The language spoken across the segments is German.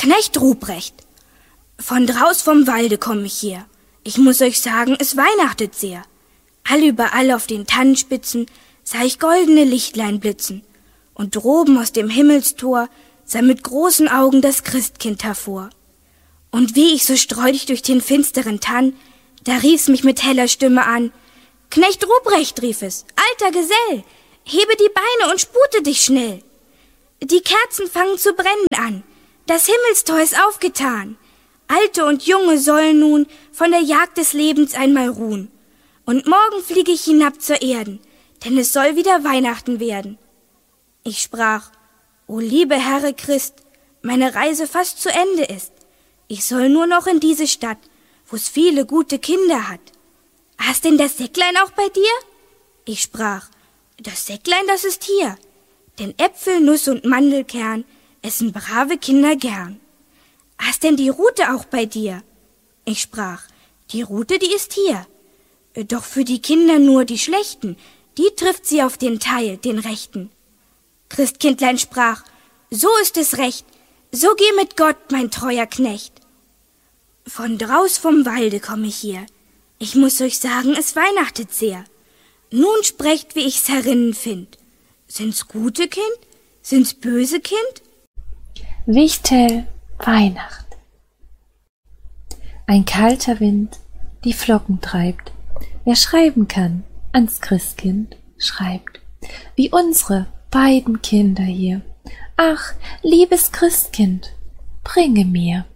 Knecht Ruprecht, von draus vom Walde komm ich her. Ich muß euch sagen, es weihnachtet sehr. Allüberall auf den Tannenspitzen sah ich goldene Lichtlein blitzen. Und droben aus dem Himmelstor sah mit großen Augen das Christkind hervor. Und wie ich so streudig durch den finsteren Tann, da rief's mich mit heller Stimme an. Knecht Ruprecht, rief es, alter Gesell, hebe die Beine und spute dich schnell. Die Kerzen fangen zu brennen an, das Himmelstor ist aufgetan. Alte und Junge sollen nun von der Jagd des Lebens einmal ruhen. Und morgen fliege ich hinab zur Erden, denn es soll wieder Weihnachten werden. Ich sprach, O liebe Herre Christ, meine Reise fast zu Ende ist. Ich soll nur noch in diese Stadt, wo's viele gute Kinder hat. Hast denn das Säcklein auch bei dir? Ich sprach, das Säcklein, das ist hier. Denn Äpfel, Nuss und Mandelkern essen brave Kinder gern. Hast denn die Rute auch bei dir? Ich sprach, die Rute, die ist hier. Doch für die Kinder nur die Schlechten, die trifft sie auf den Teil, den Rechten. Christkindlein sprach, so ist es recht, so geh mit Gott, mein treuer Knecht. Von draus vom Walde komm ich hier. Ich muß euch sagen, es weihnachtet sehr. Nun sprecht, wie ich's herinnen find. Sind's gute Kind? Sind's böse Kind? Wichtel, Weihnacht. Ein kalter Wind die Flocken treibt. Wer schreiben kann, ans Christkind schreibt. Wie unsere beiden Kinder hier. Ach, liebes Christkind, bringe mir.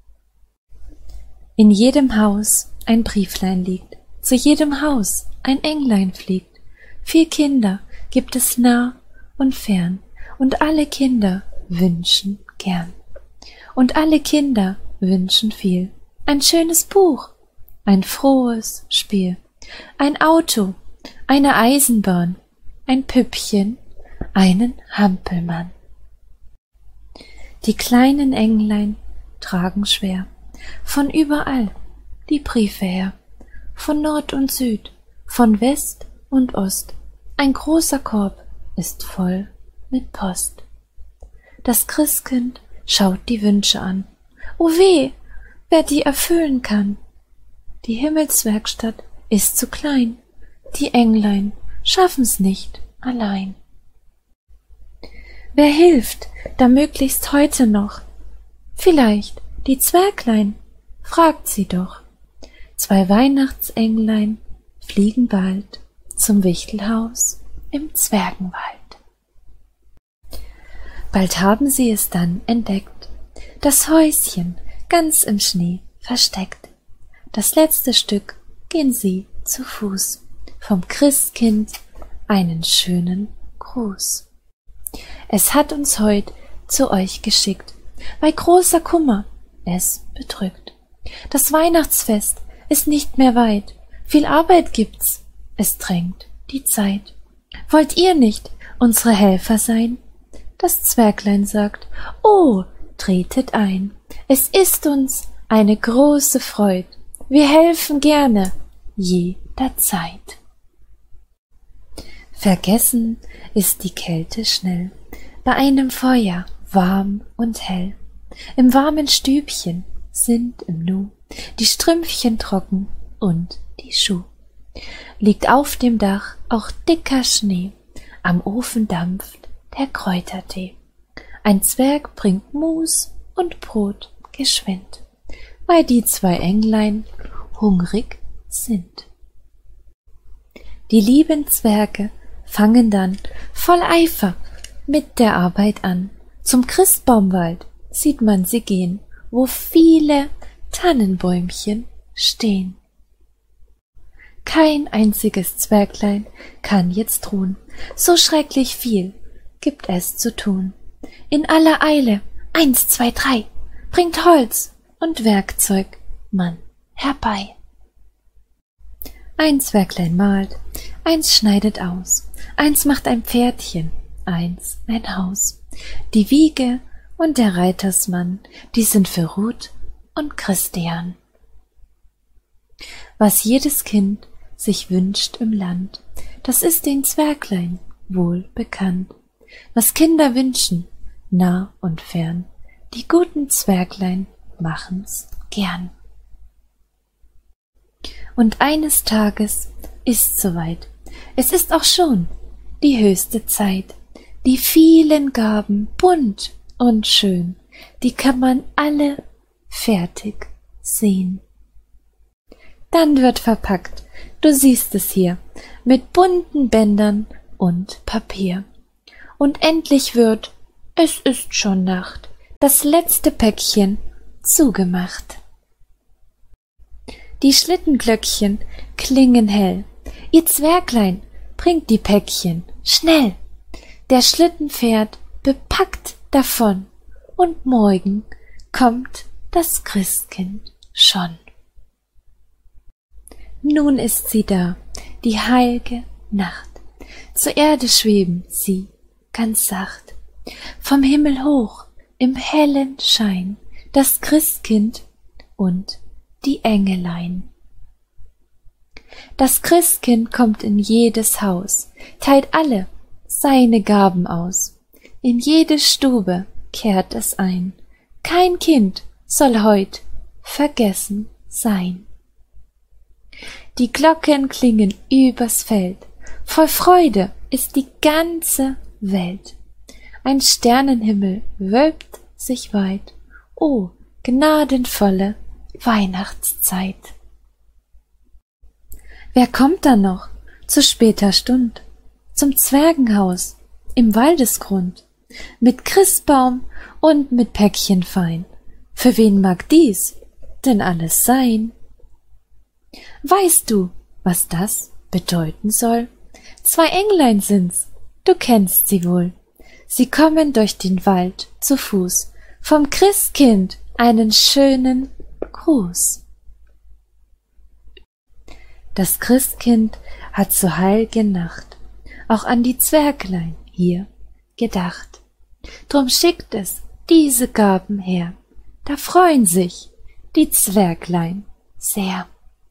In jedem Haus ein Brieflein liegt, zu jedem Haus ein Englein fliegt. 4 Kinder gibt es nah und fern, und alle Kinder wünschen gern. Und alle Kinder wünschen viel. Ein schönes Buch, ein frohes Spiel, ein Auto, eine Eisenbahn, ein Püppchen, einen Hampelmann. Die kleinen Englein tragen schwer von überall die Briefe her, von Nord und Süd, von West und Ost. Ein großer Korb ist voll mit Post. Das Christkind schaut die Wünsche an. O weh, wer die erfüllen kann. Die Himmelswerkstatt ist zu klein, die Englein schaffen's nicht allein. Wer hilft, da möglichst heute noch? Vielleicht die Zwerglein, fragt sie doch. 2 Weihnachtsenglein fliegen bald zum Wichtelhaus im Zwergenwald. Bald haben sie es dann entdeckt, das Häuschen ganz im Schnee versteckt. Das letzte Stück gehen sie zu Fuß, vom Christkind einen schönen Gruß. Es hat uns heut zu euch geschickt, weil großer Kummer es bedrückt. Das Weihnachtsfest ist nicht mehr weit, viel Arbeit gibt's, es drängt die Zeit. Wollt ihr nicht unsere Helfer sein? Das Zwerglein sagt, oh, tretet ein, es ist uns eine große Freud, wir helfen gerne jederzeit. Vergessen ist die Kälte schnell, bei einem Feuer warm und hell. Im warmen Stübchen sind im Nu die Strümpfchen trocken und die Schuh. Liegt auf dem Dach auch dicker Schnee, am Ofen dampft der Kräutertee. Ein Zwerg bringt Mus und Brot geschwind, weil die 2 Englein hungrig sind. Die lieben Zwerge fangen dann voll Eifer mit der Arbeit an. Zum Christbaumwald sieht man sie gehen, wo viele Tannenbäumchen stehen. Kein einziges Zwerglein kann jetzt ruhen, so schrecklich viel gibt es zu tun. In aller Eile, 1, 2, 3, bringt Holz und Werkzeug man herbei. Ein Zwerglein malt, eins schneidet aus, eins macht ein Pferdchen, eins ein Haus. Die Wiege und der Reitersmann, die sind für Ruth und Christian. Was jedes Kind sich wünscht im Land, das ist den Zwerglein wohl bekannt. Was Kinder wünschen, nah und fern, Die guten Zwerglein machen's gern. Und eines Tages ist soweit. Es ist auch schon die höchste Zeit. Die vielen Gaben, bunt und schön, die kann man alle fertig sehen. Dann wird verpackt, du siehst es hier, mit bunten Bändern und Papier. Und endlich wird, es ist schon Nacht, das letzte Päckchen zugemacht. Die Schlittenglöckchen klingen hell, ihr Zwerglein bringt die Päckchen schnell. Der Schlitten fährt bepackt davon, und morgen kommt das Christkind schon. Nun ist sie da, die heilge Nacht, zur Erde schweben sie ganz sacht. Vom Himmel hoch, im hellen Schein, das Christkind und die Engelein. Das Christkind kommt in jedes Haus, teilt alle seine Gaben aus. In jede Stube kehrt es ein. Kein Kind soll heut vergessen sein. Die Glocken klingen übers Feld, voll Freude ist die ganze Welt. Ein Sternenhimmel wölbt sich weit, o gnadenvolle Weihnachtszeit. Wer kommt da noch zu später Stund zum Zwergenhaus im Waldesgrund, mit Christbaum und mit Päckchen fein? Für wen mag dies denn alles sein? Weißt du, was das bedeuten soll? 2 Englein sind's, du kennst sie wohl. Sie kommen durch den Wald zu Fuß, vom Christkind einen schönen Gruß. Das Christkind hat zur heilgen Nacht auch an die Zwerglein hier gedacht. Drum schickt es diese Gaben her, da freuen sich die Zwerglein sehr.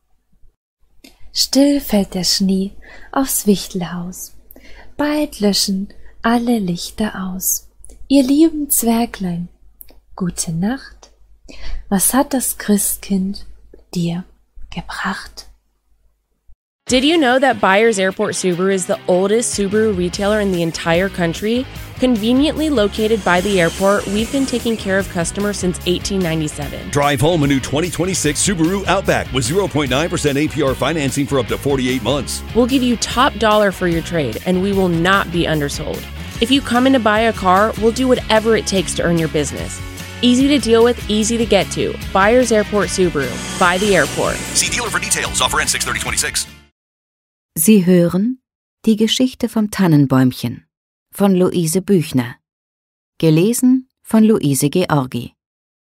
Still fällt der Schnee aufs Wichtelhaus, bald löschen alle Lichter aus. Ihr lieben Zwerglein, gute Nacht, was hat das Christkind dir gebracht? Did you know that Byers Airport Subaru is the oldest Subaru retailer in the entire country? Conveniently located by the airport, we've been taking care of customers since 1897. Drive home a new 2026 Subaru Outback with 0.9% APR financing for up to 48 months. We'll give you top dollar for your trade, and we will not be undersold. If you come in to buy a car, we'll do whatever it takes to earn your business. Easy to deal with, easy to get to. Byers Airport Subaru. By the airport. See dealer for details. Offer ends 6/30/26. Sie hören Die Geschichte vom Tannenbäumchen von Luise Büchner. Gelesen von Luise Georgi.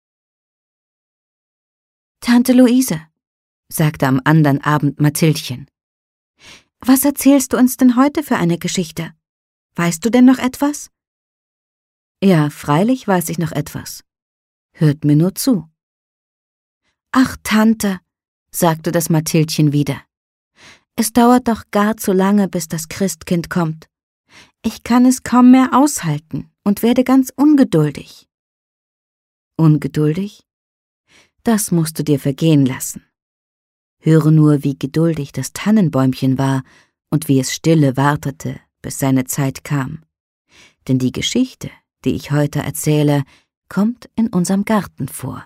»Tante Luise«, sagte am andern Abend Mathildchen, »was erzählst du uns denn heute für eine Geschichte? Weißt du denn noch etwas?« »Ja, freilich weiß ich noch etwas. Hört mir nur zu.« »Ach, Tante«, sagte das Mathildchen wieder, »es dauert doch gar zu lange, bis das Christkind kommt. Ich kann es kaum mehr aushalten und werde ganz ungeduldig.« »Ungeduldig? Das musst du dir vergehen lassen. Höre nur, wie geduldig das Tannenbäumchen war und wie es stille wartete, bis seine Zeit kam. Denn die Geschichte, die ich heute erzähle, kommt in unserem Garten vor.«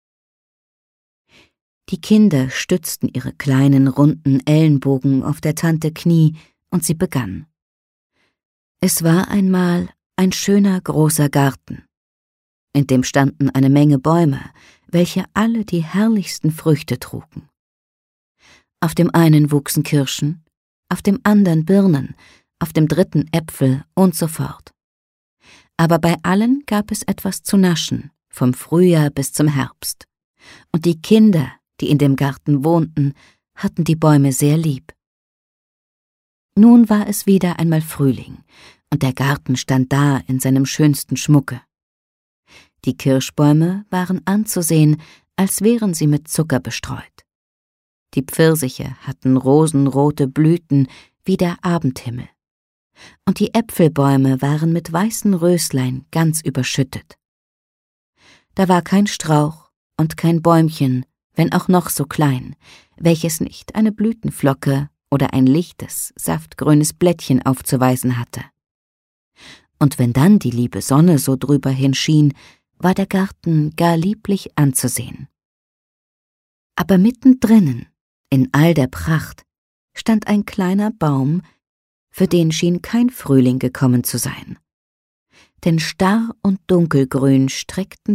Die Kinder stützten ihre kleinen, runden Ellenbogen auf der Tante Knie, und sie begann. Es war einmal ein schöner, großer Garten. In dem standen eine Menge Bäume, welche alle die herrlichsten Früchte trugen. Auf dem einen wuchsen Kirschen, auf dem andern Birnen, auf dem dritten Äpfel und so fort. Aber bei allen gab es etwas zu naschen, vom Frühjahr bis zum Herbst. Und die Kinder, die in dem Garten wohnten, hatten die Bäume sehr lieb. Nun war es wieder einmal Frühling, und der Garten stand da in seinem schönsten Schmucke. Die Kirschbäume waren anzusehen, als wären sie mit Zucker bestreut. Die Pfirsiche hatten rosenrote Blüten wie der Abendhimmel, und die Äpfelbäume waren mit weißen Röslein ganz überschüttet. Da war kein Strauch und kein Bäumchen, wenn auch noch so klein, welches nicht eine Blütenflocke oder ein lichtes, saftgrünes Blättchen aufzuweisen hatte. Und wenn dann die liebe Sonne so drüber hinschien, war der Garten gar lieblich anzusehen. Aber mittendrinnen, in all der Pracht, stand ein kleiner Baum, für den schien kein Frühling gekommen zu sein. Denn starr und dunkelgrün streckten